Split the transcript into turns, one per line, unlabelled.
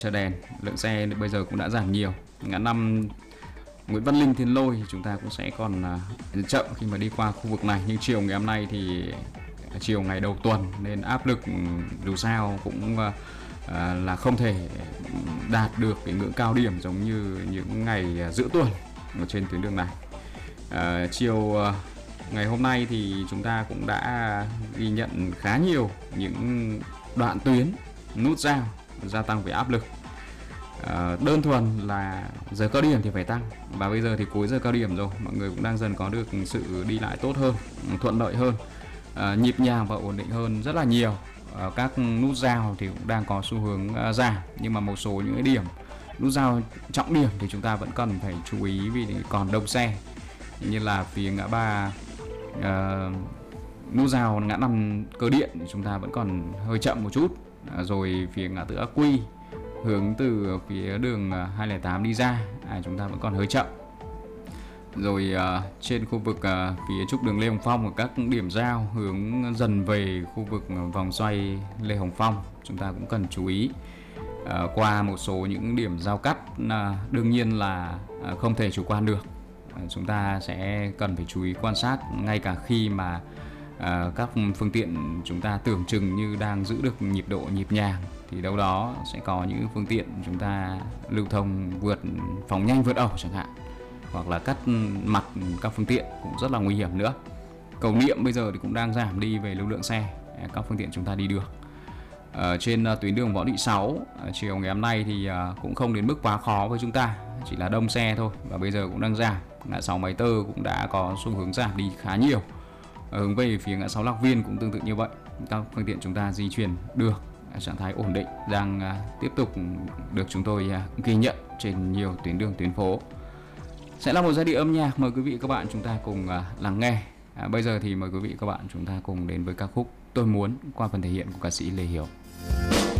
Chờ đèn, lượng xe bây giờ cũng đã giảm nhiều. Ngã năm Nguyễn Văn Linh Thiên Lôi thì chúng ta cũng sẽ còn chậm khi mà đi qua khu vực này, nhưng chiều ngày hôm nay thì chiều ngày đầu tuần nên áp lực dù sao cũng là không thể đạt được cái ngưỡng cao điểm giống như những ngày giữa tuần ở trên tuyến đường này. Chiều ngày hôm nay thì chúng ta cũng đã ghi nhận khá nhiều những đoạn tuyến nút giao gia tăng về áp lực. Đơn thuần là giờ cao điểm thì phải tăng, và bây giờ thì cuối giờ cao điểm rồi, mọi người cũng đang dần có được sự đi lại tốt hơn, thuận lợi hơn, nhịp nhàng và ổn định hơn rất là nhiều. Các nút giao thì cũng đang có xu hướng giảm, nhưng mà một số những cái điểm nút giao trọng điểm thì chúng ta vẫn cần phải chú ý vì còn đông xe, như là phía ngã ba nút giao ngã năm Cơ Điện thì chúng ta vẫn còn hơi chậm một chút, rồi phía ngã tư Ác Quy hướng từ phía đường 208 đi ra chúng ta vẫn còn hơi chậm. Rồi trên khu vực phía trục đường Lê Hồng Phong ở các điểm giao hướng dần về khu vực vòng xoay Lê Hồng Phong chúng ta cũng cần chú ý. Qua một số những điểm giao cắt đương nhiên là không thể chủ quan được, chúng ta sẽ cần phải chú ý quan sát, ngay cả khi mà các phương tiện chúng ta tưởng chừng như đang giữ được nhịp độ nhịp nhàng thì đâu đó sẽ có những phương tiện chúng ta lưu thông phóng nhanh vượt ẩu chẳng hạn, hoặc là cắt mặt các phương tiện cũng rất là nguy hiểm nữa. Cầu Niệm bây giờ thì cũng đang giảm đi về lưu lượng xe, các phương tiện chúng ta đi được. Trên tuyến đường Võ Thị Sáu chiều ngày hôm nay thì cũng không đến mức quá khó với chúng ta, chỉ là đông xe thôi, và bây giờ cũng đang giảm. Ngã 6 Máy Tơ cũng đã có xu hướng giảm đi khá nhiều. Hướng về phía ngã 6 Lạc Viên cũng tương tự như vậy, các phương tiện chúng ta di chuyển được trạng thái ổn định, đang tiếp tục được chúng tôi ghi nhận trên nhiều tuyến đường tuyến phố. Sẽ là một giai điệu âm nhạc mời quý vị các bạn chúng ta cùng lắng nghe. Bây giờ thì mời quý vị các bạn chúng ta cùng đến với ca khúc Tôi Muốn qua phần thể hiện của ca sĩ Lê Hiếu.